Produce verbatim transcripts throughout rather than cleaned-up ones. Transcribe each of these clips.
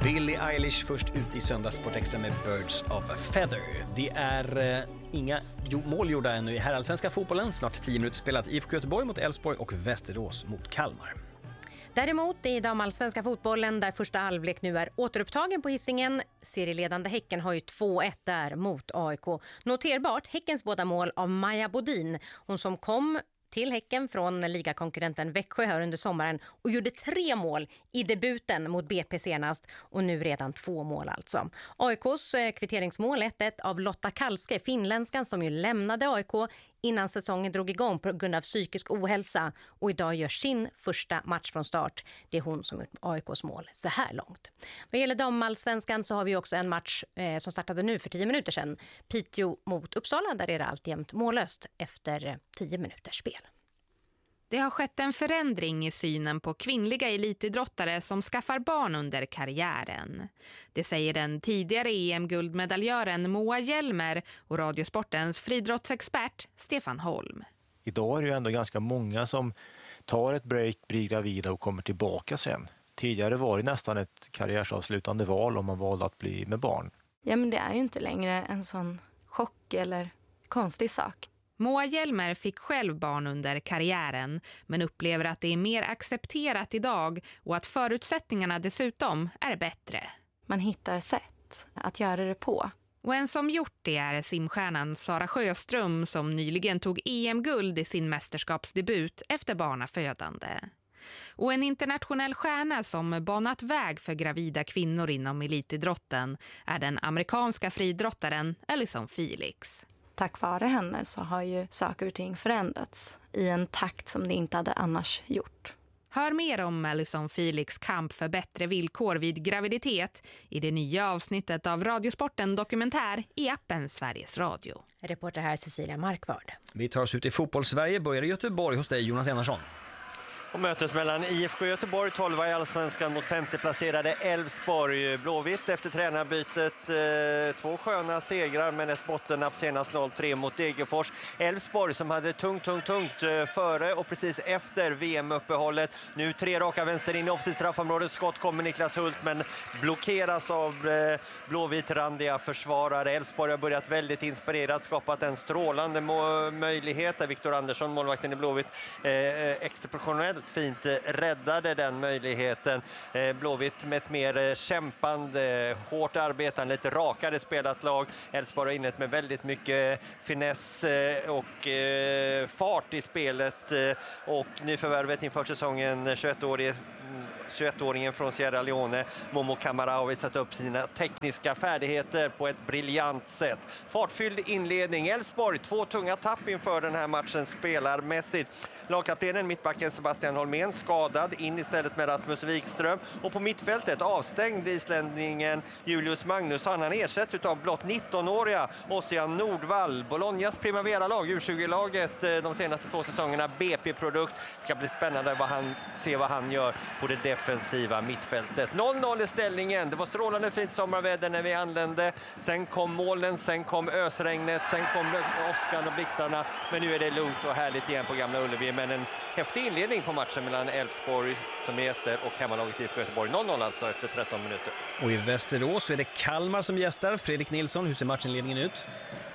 Billie Eilish först ut i söndags Sport Extra med Birds of a Feather. Det är eh, inga jo- mål gjorda ännu i herrallsvenska fotbollen. Snart tio minuter spelat. I F K Göteborg mot Elfsborg och Västerås mot Kalmar. Däremot i damallsvenska fotbollen där första halvlek nu är återupptagen på Hisingen. Serieledande Häcken har ju två ett där mot A I K. Noterbart Häckens båda mål av Maja Bodin. Hon som kom till Häcken från ligakonkurrenten Växjö här under sommaren och gjorde tre mål i debuten mot B P senast och nu redan två mål alltså. A I K:s kvitteringsmål ett ett av Lotta Kalske, finländskan som ju lämnade A I K innan säsongen drog igång på grund av psykisk ohälsa och idag gör sin första match från start. Det är hon som gjort A I K:s mål så här långt. Vad gäller damallsvenskan så har vi också en match eh, som startade nu för tio minuter sedan. Piteå mot Uppsala, där är det alltjämt mållöst efter tio minuters spel. Det har skett en förändring i synen på kvinnliga elitidrottare som skaffar barn under karriären. Det säger den tidigare E M-guldmedaljören Moa Hjelmer och Radiosportens friidrottsexpert Stefan Holm. Idag är det ju ändå ganska många som tar ett break, blir gravida och kommer tillbaka sen. Tidigare var det nästan ett karriärsavslutande val om man valde att bli med barn. Ja, men det är ju inte längre en sån chock eller konstig sak. Moa Hjelmer fick själv barn under karriären men upplever att det är mer accepterat idag och att förutsättningarna dessutom är bättre. Man hittar sätt att göra det på. Och en som gjort det är simstjärnan Sara Sjöström som nyligen tog E M-guld i sin mästerskapsdebut efter barnafödande. Och en internationell stjärna som banat väg för gravida kvinnor inom elitidrotten är den amerikanska friidrottaren Allyson Felix. Tack vare henne så har ju saker och ting förändrats i en takt som det inte hade annars gjort. Hör mer om Allyson Felix kamp för bättre villkor vid graviditet i det nya avsnittet av Radiosporten Dokumentär i appen Sveriges Radio. Reporter här Cecilia Markvard. Vi tar oss ut i fotbollssverige. Börjar i Göteborg hos dig, Jonas Enarsson. Och mötet mellan I F K Göteborg, tolva i allsvenskan mot femte placerade Elfsborg. Blåvitt efter tränarbytet. Eh, två sköna segrar men ett bottennapp senast noll tre mot Degerfors. Elfsborg som hade tungt, tungt, tungt eh, före och precis efter V M-uppehållet. Nu tre raka vänster in i offensivt straffområdet. Skott kommer Niklas Hult men blockeras av eh, Blåvitt-randiga försvarare. Elfsborg har börjat väldigt inspirerat, skapat en strålande må- möjlighet där Viktor Andersson, målvakten i Blåvitt, eh, exceptionellt fint räddade den möjligheten. Blåvitt med ett mer kämpande, hårt arbetande, lite rakare spelat lag. Elfsborg har inlett med väldigt mycket finess och fart i spelet och nyförvärvet inför säsongen tjugoett-årige tjugoett-åringen från Sierra Leone, Momo Kamara, har visat upp sina tekniska färdigheter på ett briljant sätt. Fartfylld inledning. Elfsborg, två tunga tapp inför den här matchen spelarmässigt. Lagkaptenen, mittbacken Sebastian Holmén, skadad, in istället med Rasmus Wikström. Och på mittfältet avstängd islänningen Julius Magnusson. Han ersätts av blott nitton-åriga Ossian Nordvall. Bolognas Primavera-lag, U tjugo-laget de senaste två säsongerna, B P-produkt. Ska bli spännande vad han, se vad han gör på det defensiva mittfältet. noll noll i ställningen. Det var strålande fint sommarväder när vi anlände. Sen kom målen, sen kom ösregnet, sen kom åskan och blixtarna. Men nu är det lugnt och härligt igen på Gamla Ullevi. Men en häftig inledning på matchen mellan Elfsborg som är gäster och hemmalaget I F K Göteborg. noll noll alltså efter tretton minuter. Och i Västerås så är det Kalmar som gästar. Fredrik Nilsson, hur ser matchinledningen ut?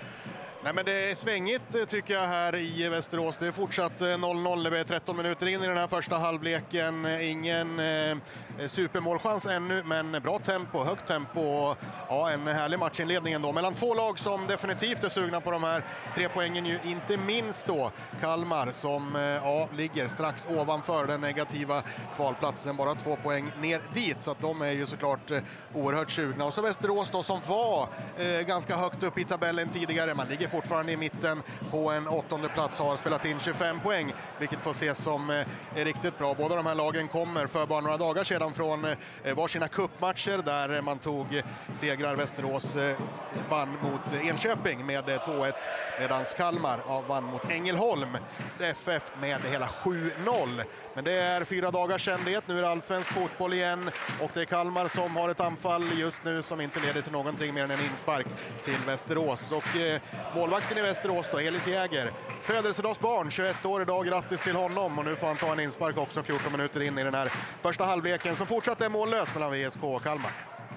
Nej, men det är svängigt tycker jag här i Västerås. Det är fortsatt noll noll, det är tretton minuter in i den här första halvleken. Ingen eh, supermålchans ännu, men bra tempo, högt tempo. Ja, en härlig matchinledning ändå. Mellan två lag som definitivt är sugna på de här tre poängen, ju inte minst då Kalmar som eh, ja, ligger strax ovanför den negativa kvalplatsen. Bara två poäng ner dit, så att de är ju såklart eh, oerhört sugna. Och så Västerås då som var eh, ganska högt upp i tabellen tidigare. Man ligger fortfarande i mitten på en åttonde plats, har spelat in tjugofem poäng, vilket får ses som eh, är riktigt bra. Båda de här lagen kommer för bara några dagar sedan från eh, varsina cupmatcher där man tog eh, segrar. Västerås eh, vann mot Enköping med eh, två ett, medan Kalmar ja, vann mot Ängelholm F F med hela sju noll. Men det är fyra dagars kändhet, nu är det allsvensk fotboll igen och det är Kalmar som har ett anfall just nu som inte leder till någonting mer än en inspark till Västerås. Och eh, målvakten i Västerås då, Elis Jäger, födelsedagsbarn, tjugoett år idag, grattis till honom, och nu får han ta en inspark också fjorton minuter in i den här första halvleken som fortsatt är mållös mellan V S K och Kalmar.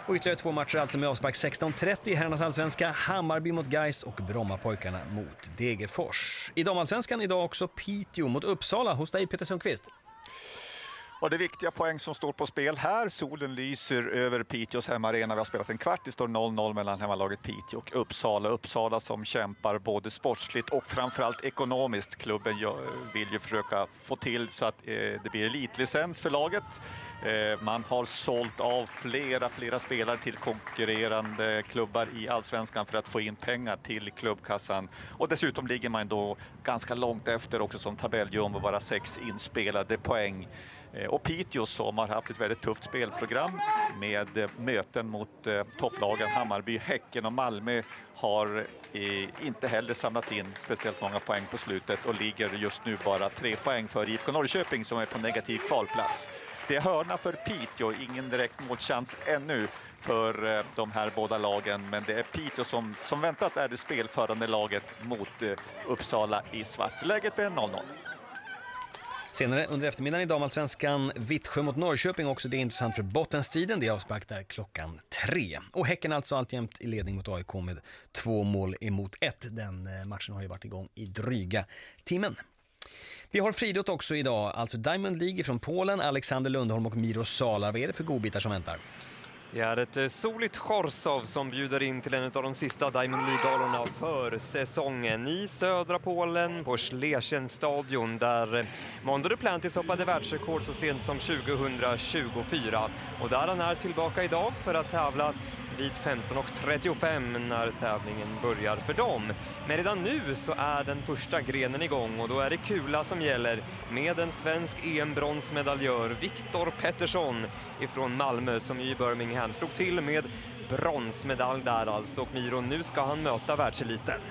Och ytterligare två matcher alltså med avspark sexton trettio. Herrarnas allsvenska, Hammarby mot Gais och Brommapojkarna mot Degerfors. I damallsvenskan idag också Piteå mot Uppsala. Hos dig Peter Sundqvist. Och det är viktiga poäng som står på spel här. Solen lyser över Piteås hemmaarena. Vi har spelat en kvart. Det står noll noll mellan hemmalaget Piteå och Uppsala. Uppsala som kämpar både sportsligt och framförallt ekonomiskt. Klubben vill ju försöka få till så att det blir elitlicens för laget. Man har sålt av flera, flera spelare till konkurrerande klubbar i allsvenskan för att få in pengar till klubbkassan. Och dessutom ligger man då ganska långt efter också som tabelljumbo med bara sex inspelade poäng. Och Piteå som har haft ett väldigt tufft spelprogram med möten mot eh, topplagen Hammarby, Häcken och Malmö har eh, inte heller samlat in speciellt många poäng på slutet och ligger just nu bara tre poäng för I F K Norrköping som är på negativ kvalplats. Det är hörna för Piteå, ingen direkt motchans ännu för eh, de här båda lagen, men det är Piteå som, som väntat är det spelförande laget mot eh, Uppsala i svart. Läget är noll noll. Senare under eftermiddagen i damallsvenskan Vittsjö mot Norrköping också. Det är intressant för bottenstriden. Det är avspark där klockan tre. Och Häcken alltså alltjämt i ledning mot A I K med två mål emot ett. Den matchen har ju varit igång i dryga timmen. Vi har friidrott också idag. Alltså Diamond League från Polen. Alexander Lundholm och Miro Sala. Vad är det för godbitar som väntar? Det är ett soligt Chorzów som bjuder in till en av de sista Diamond League-galorna för säsongen i södra Polen på Schlechen-stadion där Mondo Duplantis hoppade världsrekord så sent som tjugohundratjugofyra. Och där han är tillbaka idag för att tävla vid femton och trettiofem när tävlingen börjar för dem. Men redan nu så är den första grenen igång och då är det kula som gäller med en svensk E M-bronsmedaljör Viktor Pettersson ifrån Malmö som i Birmingham slog till med bronsmedalj där alltså. Och Miro, nu ska han möta världseliten.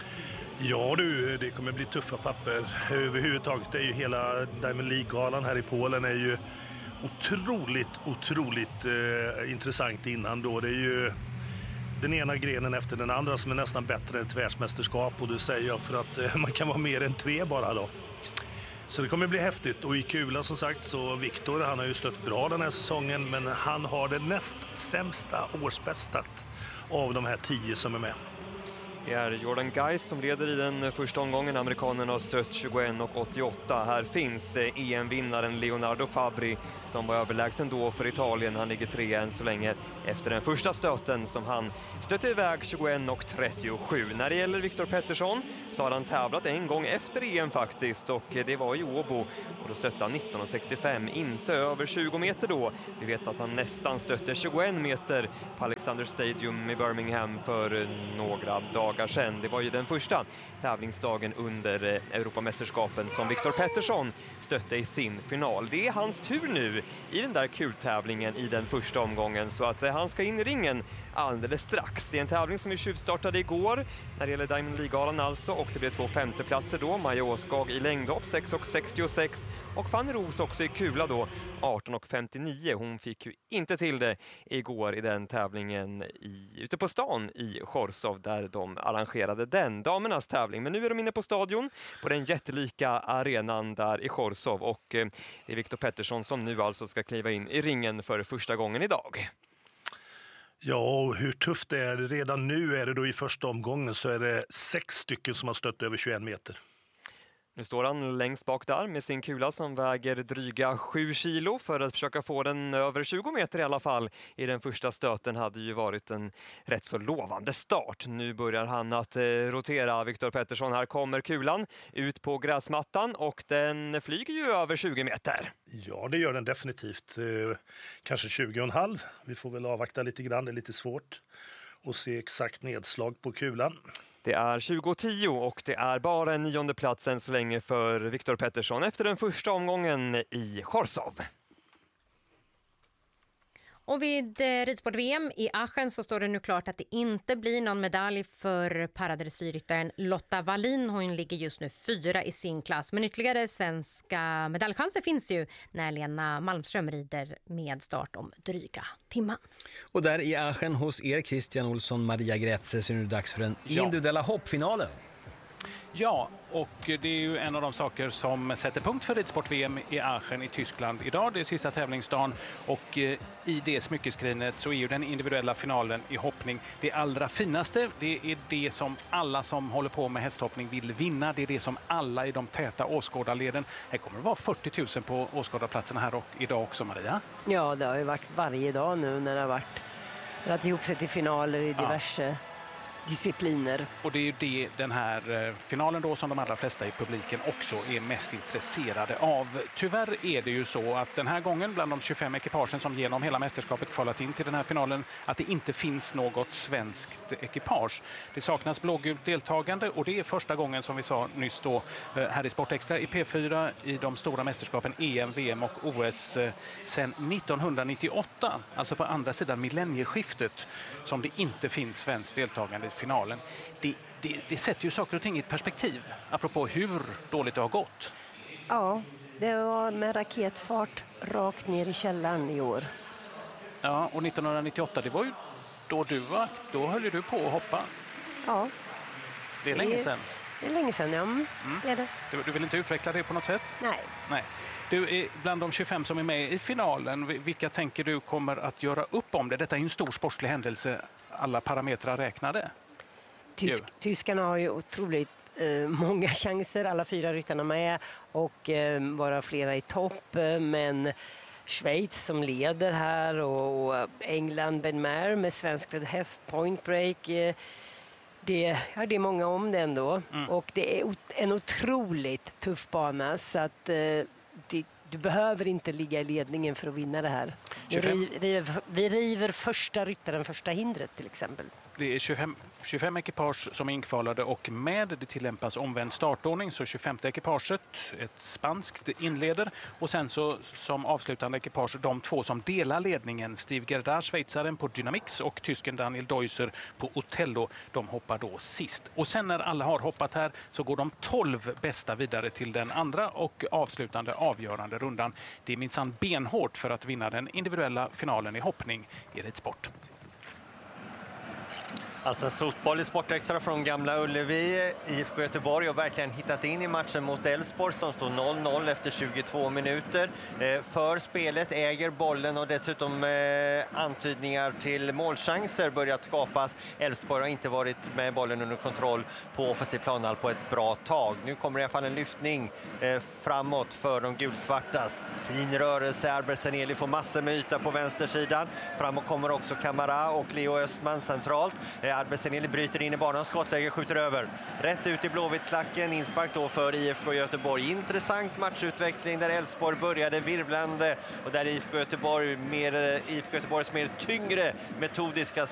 Ja du, det kommer bli tuffa papper. Överhuvudtaget är ju hela Diamond League-galan här i Polen är ju otroligt, otroligt eh, intressant innan då. Det är ju den ena grenen efter den andra som är nästan bättre än ett världsmästerskap, och det säger jag för att eh, man kan vara mer än tre bara då. Så det kommer bli häftigt, och i kula som sagt så Viktor, han har ju stött bra den här säsongen, men han har det näst sämsta årsbästat av de här tio som är med. Det är Jordan Gais som leder i den första omgången. Amerikanen har stött tjugoett och åttioåtta. Här finns E M-vinnaren Leonardo Fabri som var överlägsen då för Italien. Han ligger tre än så länge efter den första stöten som han stötte iväg tjugoett och trettiosju. När det gäller Viktor Pettersson så har han tävlat en gång efter E M faktiskt, och det var i Åbo, och då stötte han nitton och sextiofem, inte över tjugo meter då. Vi vet att han nästan stötte tjugoett meter på Alexander Stadium i Birmingham för några dagar sedan. Det var ju den första tävlingsdagen under Europamästerskapen som Viktor Pettersson stötte i sin final. Det är hans tur nu i den där kultävlingen i den första omgången, så att han ska in i ringen alldeles strax i en tävling som vi tjuvstartade igår när det gäller Diamond League-galan alltså, och det blev två femteplatser då. Maja Åskag i längdhopp sex och sextiosex och Fanny Ros också i kula då arton och femtionio. Hon fick ju inte till det igår i den tävlingen i, ute på stan i Chorzów där de arrangerade den damernas tävling. Men nu är de inne på stadion på den jättelika arenan där i Chorzów, och eh, det är Viktor Pettersson som nu alltså ska kliva in i ringen för första gången idag. Ja, och hur tufft det är. Redan nu är det då i första omgången så är det sex stycken som har stött över tjugoett meter. Nu står han längst bak där med sin kula som väger dryga sju kilo för att försöka få den över tjugo meter i alla fall. I den första stöten hade ju varit en rätt så lovande start. Nu börjar han att eh, rotera Viktor Pettersson. Här kommer kulan ut på gräsmattan och den flyger ju över tjugo meter. Ja, det gör den definitivt. Eh, kanske tjugo och en halv. Vi får väl avvakta lite grann, det är lite svårt att se exakt nedslag på kulan. Det är tjugo tio och det är bara en nionde plats än så länge för Viktor Pettersson efter den första omgången i Chorzów. Och vid eh, ridsport-V M i Aachen så står det nu klart att det inte blir någon medalj för paradresyrryttaren Lotta Wallin. Hon ligger just nu fyra i sin klass. Men ytterligare svenska medaljchanser finns ju när Lena Malmström rider med start om dryga timman. Och där i Aachen hos er, Christian Olsson, Maria Grätze, så är det dags för den individuella hoppfinalen. Ja, och det är ju en av de saker som sätter punkt för ridsport-V M i Aachen i Tyskland idag. Det är sista tävlingsdagen och i det smyckeskrinet så är ju den individuella finalen i hoppning det allra finaste. Det är det som alla som håller på med hästhoppning vill vinna. Det är det som alla i de täta åskådarleden. Här kommer det vara fyrtio tusen på åskådarplatserna här och idag också, Maria. Ja, det har ju varit varje dag nu när det har varit att ihop sig till finaler i diverse ja. discipliner. Och det är ju det, den här finalen då som de allra flesta i publiken också är mest intresserade av. Tyvärr är det ju så att den här gången bland de tjugofem ekipagen som genom hela mästerskapet kvalat in till den här finalen att det inte finns något svenskt ekipage. Det saknas blågult deltagande och det är första gången som vi sa nyss då här i Sportextra i P fyra i de stora mästerskapen E M, V M och O S sedan nittonhundranittioåtta, alltså på andra sidan millennieskiftet som det inte finns svenskt deltagande finalen. Det, det, det sätter ju saker och ting i ett perspektiv, apropå hur dåligt det har gått. Ja, det var med raketfart rakt ner i källaren i år. Ja, och nittonhundranittioåtta, det var ju då du var, då höll du på att hoppa. Ja. Det är länge sedan. Det är länge sedan, ja. Mm. Det är det. Du, du vill inte utveckla det på något sätt? Nej. Nej. Du är bland de tjugofem som är med i finalen. Vilka tänker du kommer att göra upp om det? Detta är en stor sportslig händelse, alla parametrar räknade. Tysk, tyskarna har ju otroligt eh, många chanser, alla fyra ryttarna med och eh, bara flera i topp. Eh, men Schweiz som leder här och England Ben Maher med svensk häst Point Break. Eh, det, ja, det är många om det ändå. Mm. Och det är en otroligt tuff bana så att eh, det, du behöver inte ligga i ledningen för att vinna det här. Vi river, vi river första ryttaren, första hindret till exempel. Det är tjugofem, tjugofem ekipage som är inkvalade och med det tillämpas omvänd startordning så tjugofemte ekipaget, ett spanskt, inleder och sen så som avslutande ekipage de två som delar ledningen, Steve Gerdard, schweizaren på Dynamix och tysken Daniel Deusser på Otello, de hoppar då sist. Och sen när alla har hoppat här så går de tolv bästa vidare till den andra och avslutande avgörande rundan. Det är minsann benhårt för att vinna den individuella finalen i hoppning i ridsport. Alltså fotboll i Sportextra från Gamla Ullevi. I F K Göteborg har verkligen hittat in i matchen mot Elfsborg som står noll noll efter tjugotvå minuter. Eh, för spelet äger bollen och dessutom eh, antydningar till målchanser börjat skapas. Elfsborg har inte varit med bollen under kontroll på offensiv planhåll på ett bra tag. Nu kommer det i alla fall en lyftning eh, framåt för de gulsvartas. Fin rörelse, Arberseneli får massor med yta på vänstersidan. Framåt kommer också Kamara och Leo Östman centralt. Eh, Arberseneli bryter in i banan, skottläge skjuter över. Rätt ut i Blåvitt-klacken, inspark då för I F K Göteborg. Intressant matchutveckling där Elfsborg började virvlande och där I F K Göteborg mer, I F K Göteborgs mer tyngre metodiska